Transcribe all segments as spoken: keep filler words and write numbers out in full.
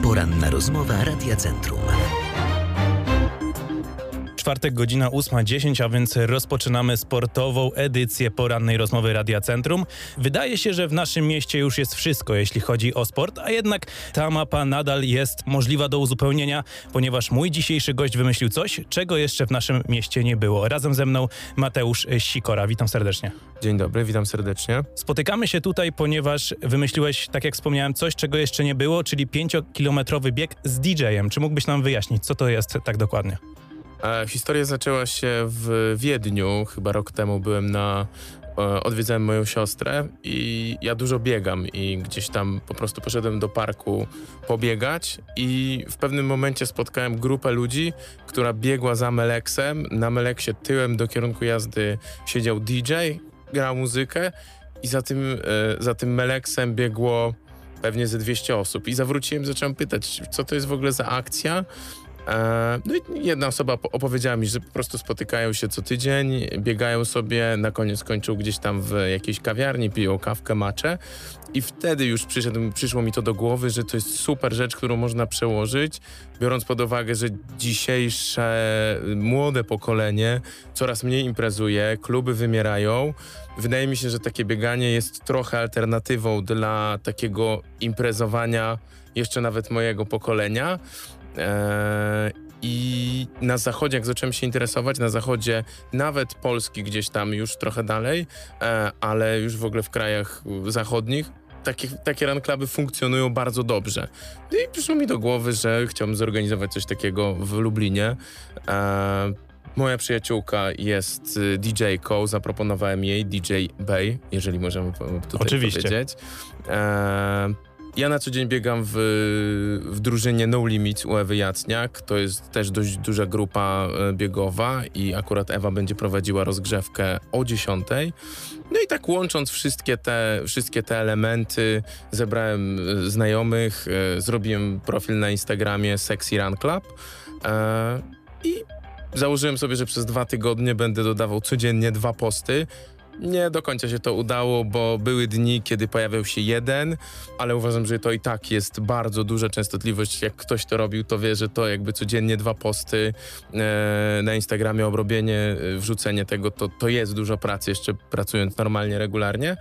Poranna rozmowa Radia Centrum. Czwartek, godzina ósma dziesięć, a więc rozpoczynamy sportową edycję porannej rozmowy Radia Centrum. Wydaje się, że w naszym mieście już jest wszystko, jeśli chodzi o sport, a jednak ta mapa nadal jest możliwa do uzupełnienia, ponieważ mój dzisiejszy gość wymyślił coś, czego jeszcze w naszym mieście nie było. Razem ze mną Mateusz Sikora. Witam serdecznie. Dzień dobry, witam serdecznie. Spotykamy się tutaj, ponieważ wymyśliłeś, tak jak wspomniałem, coś, czego jeszcze nie było, czyli pięciokilometrowy bieg z D J-em. Czy mógłbyś nam wyjaśnić, co to jest tak dokładnie? E, historia zaczęła się w Wiedniu, chyba rok temu byłem na, e, odwiedzałem moją siostrę i ja dużo biegam i gdzieś tam po prostu poszedłem do parku pobiegać i w pewnym momencie spotkałem grupę ludzi, która biegła za Meleksem. Na Meleksie tyłem do kierunku jazdy siedział D J, grał muzykę i za tym, e, za tym Meleksem biegło pewnie ze dwieście osób i zawróciłem, zacząłem pytać, co to jest w ogóle za akcja. No i jedna osoba opowiedziała mi, że po prostu spotykają się co tydzień, biegają sobie, na koniec kończą gdzieś tam w jakiejś kawiarni, piją kawkę, matchę i wtedy już przyszedł, przyszło mi to do głowy, że to jest super rzecz, którą można przełożyć, biorąc pod uwagę, że dzisiejsze młode pokolenie coraz mniej imprezuje, kluby wymierają. Wydaje mi się, że takie bieganie jest trochę alternatywą dla takiego imprezowania jeszcze nawet mojego pokolenia. Eee, I na zachodzie, jak zacząłem się interesować, na zachodzie nawet Polski gdzieś tam już trochę dalej, e, ale już w ogóle w krajach zachodnich takie, takie run cluby funkcjonują bardzo dobrze. I przyszło mi do głowy, że chciałbym zorganizować coś takiego w Lublinie. E, moja przyjaciółka jest D J-ką, zaproponowałem jej D J Bay, jeżeli możemy tutaj Oczywiście. powiedzieć. E, Ja na co dzień biegam w, w drużynie No Limits u Ewy Jacniak. To jest też dość duża grupa biegowa i akurat Ewa będzie prowadziła rozgrzewkę o dziesiątej. No i tak łącząc wszystkie te, wszystkie te elementy, zebrałem znajomych, e, zrobiłem profil na Instagramie Sexy Run Club e, i założyłem sobie, że przez dwa tygodnie będę dodawał codziennie dwa posty. Nie do końca się to udało, bo były dni, kiedy pojawiał się jeden, ale uważam, że to i tak jest bardzo duża częstotliwość. Jak ktoś to robił, to wie, że to jakby codziennie dwa posty e, na Instagramie, obrobienie, wrzucenie tego, to, to jest dużo pracy, jeszcze pracując normalnie, regularnie.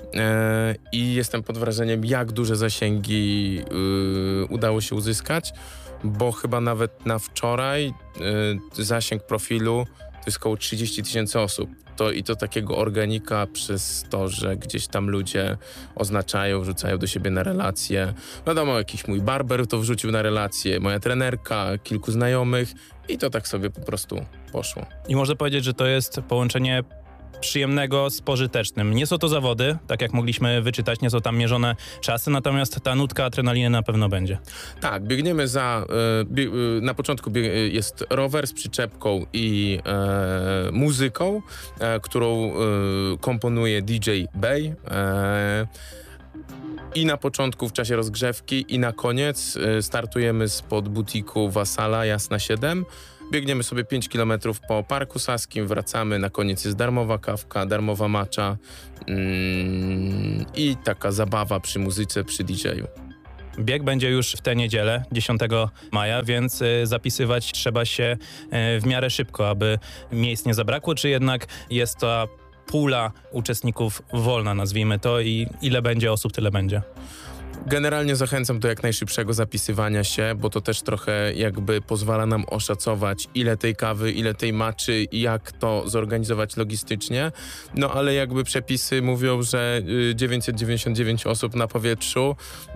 E, I jestem pod wrażeniem, jak duże zasięgi y, udało się uzyskać, bo chyba nawet na wczoraj y, zasięg profilu to jest około trzydzieści tysięcy osób. To, I to takiego organika przez to, że gdzieś tam ludzie oznaczają, wrzucają do siebie na relacje. Wiadomo, jakiś mój barber to wrzucił na relacje, moja trenerka, kilku znajomych i to tak sobie po prostu poszło. I można powiedzieć, że to jest połączenie przyjemnego z pożytecznym. Nie są to zawody, tak jak mogliśmy wyczytać, nie są tam mierzone czasy, natomiast ta nutka adrenaliny na pewno będzie. Tak, biegniemy za... Bie, na początku bieg, jest rower z przyczepką i e, muzyką, e, którą e, komponuje D J Bay. E, I na początku, w czasie rozgrzewki i na koniec e, startujemy spod butiku Wasala Jasna siedem. Biegniemy sobie pięć kilometrów po Parku Saskim, wracamy, na koniec jest darmowa kawka, darmowa matcha mm, i taka zabawa przy muzyce, przy D J-u. Bieg będzie już w tę niedzielę, dziesiątego maja, więc y, zapisywać trzeba się y, w miarę szybko, aby miejsc nie zabrakło, czy jednak jest to pula uczestników wolna, nazwijmy to, i ile będzie osób, tyle będzie. Generalnie zachęcam do jak najszybszego zapisywania się, bo to też trochę jakby pozwala nam oszacować, ile tej kawy, ile tej matchy i jak to zorganizować logistycznie. No ale jakby przepisy mówią, że dziewięćset dziewięćdziesiąt dziewięć osób na powietrzu.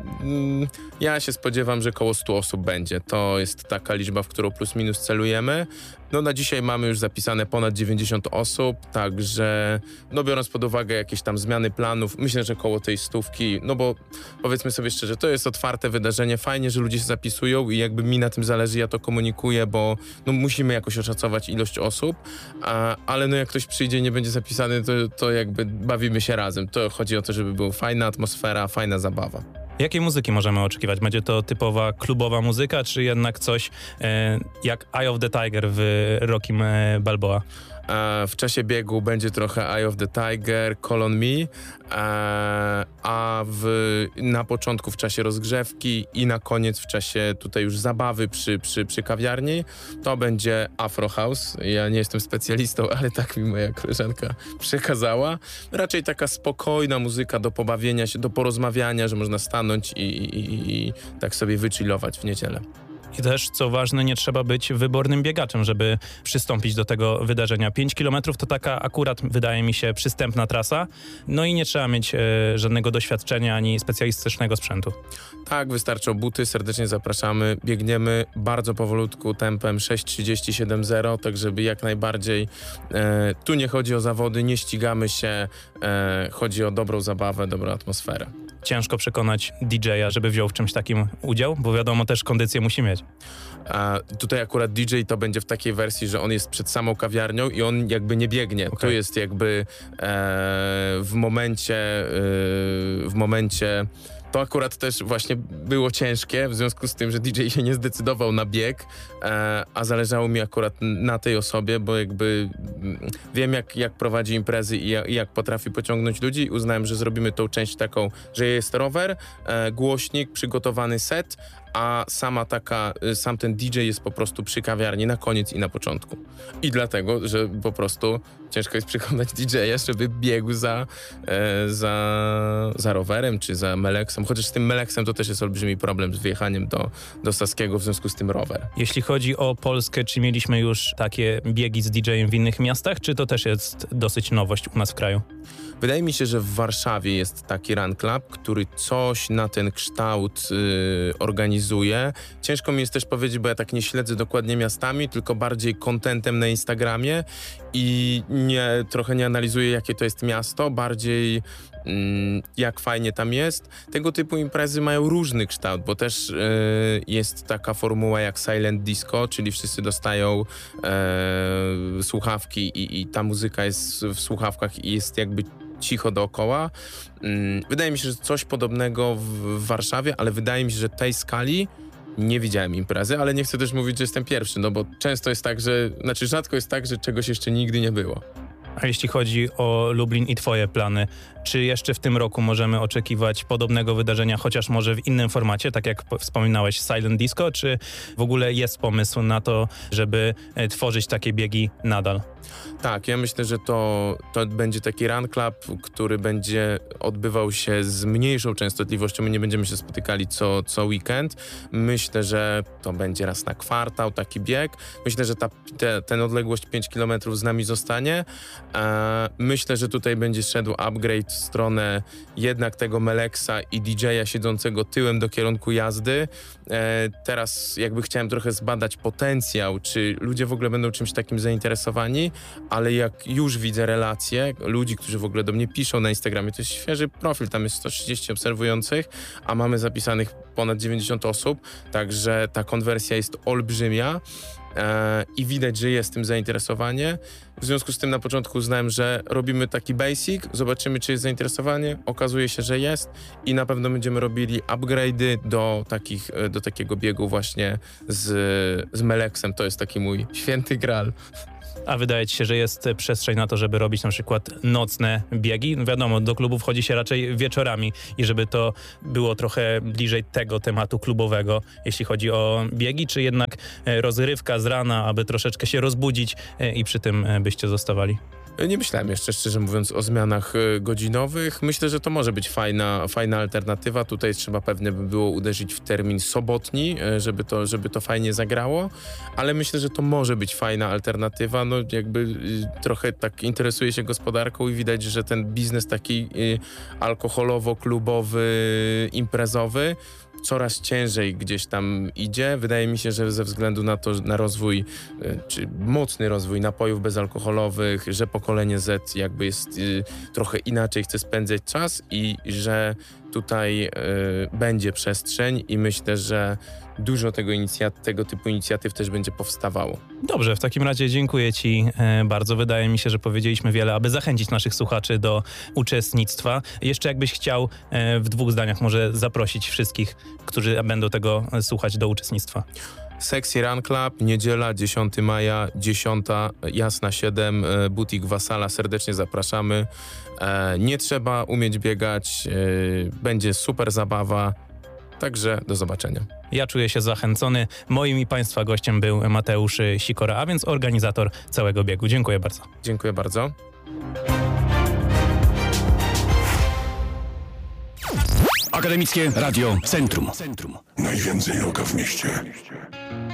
Ja się spodziewam, że koło stu osób będzie. To jest taka liczba, w którą plus minus celujemy. No na dzisiaj mamy już zapisane ponad dziewięćdziesiąt osób, także no biorąc pod uwagę jakieś tam zmiany planów, myślę, że koło tej stówki, no bo powiedzmy sobie szczerze, to jest otwarte wydarzenie, fajnie, że ludzie się zapisują i jakby mi na tym zależy, ja to komunikuję, bo no musimy jakoś oszacować ilość osób, a, ale no jak ktoś przyjdzie i nie będzie zapisany, to, to jakby bawimy się razem. To chodzi o to, żeby była fajna atmosfera, fajna zabawa. Jakiej muzyki możemy oczekiwać? Będzie to typowa klubowa muzyka, czy jednak coś e, jak Eye of the Tiger w Rockim e, Balboa? E, w czasie biegu będzie trochę Eye of the Tiger, Call on Me, e, a w, na początku w czasie rozgrzewki i na koniec w czasie tutaj już zabawy przy, przy, przy kawiarni to będzie Afro House. Ja nie jestem specjalistą, ale tak mi moja koleżanka przekazała. Raczej taka spokojna muzyka do pobawienia się, do porozmawiania, że można stanąć i, i, i tak sobie wychillować w niedzielę. I też, co ważne, nie trzeba być wybornym biegaczem, żeby przystąpić do tego wydarzenia. pięć kilometrów to taka akurat, wydaje mi się, przystępna trasa. No i nie trzeba mieć e, żadnego doświadczenia ani specjalistycznego sprzętu. Tak, wystarczą buty, serdecznie zapraszamy. Biegniemy bardzo powolutku, tempem sześć trzydzieści siedem zero, tak żeby jak najbardziej... E, tu nie chodzi o zawody, nie ścigamy się, e, chodzi o dobrą zabawę, dobrą atmosferę. Ciężko przekonać D J a, żeby wziął w czymś takim udział, bo wiadomo, też kondycję musi mieć. A tutaj akurat D J to będzie w takiej wersji, że on jest przed samą kawiarnią i on jakby nie biegnie. Okay. To jest jakby e, w momencie e, w momencie to akurat też właśnie było ciężkie, w związku z tym, że D J się nie zdecydował na bieg, e, a zależało mi akurat na tej osobie, bo jakby wiem, jak, jak prowadzi imprezy i jak, jak potrafi pociągnąć ludzi. Uznałem, że zrobimy tą część taką, że jest rower, e, głośnik, przygotowany set, a sama taka, sam ten D J jest po prostu przy kawiarni na koniec i na początku. I dlatego, że po prostu ciężko jest przekonać D J a, żeby biegł za, e, za, za rowerem czy za Meleksem. Chociaż z tym Meleksem to też jest olbrzymi problem z wyjechaniem do, do Saskiego, w związku z tym rower. Jeśli chodzi o Polskę, czy mieliśmy już takie biegi z D J em w innych miastach, czy to też jest dosyć nowość u nas w kraju? Wydaje mi się, że w Warszawie jest taki run club, który coś na ten kształt yy, organizuje. Ciężko mi jest też powiedzieć, bo ja tak nie śledzę dokładnie miastami, tylko bardziej contentem na Instagramie i nie, trochę nie analizuję, jakie to jest miasto, bardziej mm, jak fajnie tam jest. Tego typu imprezy mają różny kształt, bo też yy, jest taka formuła jak Silent Disco, czyli wszyscy dostają yy, słuchawki i, i ta muzyka jest w słuchawkach i jest jakby cicho dookoła. Wydaje mi się, że coś podobnego w Warszawie, ale wydaje mi się, że tej skali nie widziałem imprezy, ale nie chcę też mówić, że jestem pierwszy, no bo często jest tak, że, znaczy rzadko jest tak, że czegoś jeszcze nigdy nie było. A jeśli chodzi o Lublin i twoje plany, czy jeszcze w tym roku możemy oczekiwać podobnego wydarzenia, chociaż może w innym formacie, tak jak wspominałeś Silent Disco, czy w ogóle jest pomysł na to, żeby tworzyć takie biegi nadal? Tak, ja myślę, że to, to będzie taki run club, który będzie odbywał się z mniejszą częstotliwością. My nie będziemy się spotykali co, co weekend. Myślę, że to będzie raz na kwartał taki bieg. Myślę, że ta te, ten odległość pięć kilometrów z nami zostanie. E, myślę, że tutaj będzie szedł upgrade w stronę jednak tego Meleksa i D J a siedzącego tyłem do kierunku jazdy. E, teraz jakby chciałem trochę zbadać potencjał, czy ludzie w ogóle będą czymś takim zainteresowani, ale jak już widzę relacje ludzi, którzy w ogóle do mnie piszą na Instagramie, to jest świeży profil, tam jest sto trzydzieści obserwujących, a mamy zapisanych ponad dziewięćdziesiąt osób, także ta konwersja jest olbrzymia e, i widać, że jest tym zainteresowanie. W związku z tym na początku uznałem, że robimy taki basic, zobaczymy, czy jest zainteresowanie, okazuje się, że jest i na pewno będziemy robili upgrade'y do, takich, do takiego biegu właśnie z, z Meleksem. To jest taki mój święty gral. A wydaje ci się, że jest przestrzeń na to, żeby robić na przykład nocne biegi? No wiadomo, do klubu wchodzi się raczej wieczorami i żeby to było trochę bliżej tego tematu klubowego, jeśli chodzi o biegi, czy jednak rozrywka z rana, aby troszeczkę się rozbudzić i przy tym byście zostawali? Nie myślałem jeszcze, szczerze mówiąc, o zmianach godzinowych. Myślę, że to może być fajna, fajna alternatywa. Tutaj trzeba pewnie by było uderzyć w termin sobotni, żeby to, żeby to fajnie zagrało, ale myślę, że to może być fajna alternatywa. No jakby trochę tak interesuję się gospodarką i widać, że ten biznes taki alkoholowo-klubowy, imprezowy coraz ciężej gdzieś tam idzie. Wydaje mi się, że ze względu na to, na rozwój, czy mocny rozwój napojów bezalkoholowych, że pokolenie Z jakby jest y, trochę inaczej chce spędzać czas i że tutaj y, będzie przestrzeń i myślę, że dużo tego, inicjat- tego typu inicjatyw też będzie powstawało. Dobrze, w takim razie dziękuję ci e, bardzo. Wydaje mi się, że powiedzieliśmy wiele, aby zachęcić naszych słuchaczy do uczestnictwa. Jeszcze jakbyś chciał e, w dwóch zdaniach może zaprosić wszystkich, którzy będą tego słuchać, do uczestnictwa. Sexy Run Club, niedziela, dziesiątego maja, dziesiąta, Jasna siedem, e, butik Wasala, serdecznie zapraszamy. E, nie trzeba umieć biegać, e, będzie super zabawa, także do zobaczenia. Ja czuję się zachęcony. Moim i Państwa gościem był Mateusz Sikora, a więc organizator całego biegu. Dziękuję bardzo. Dziękuję bardzo. Akademickie Radio Centrum. Najwięcej rocka w mieście.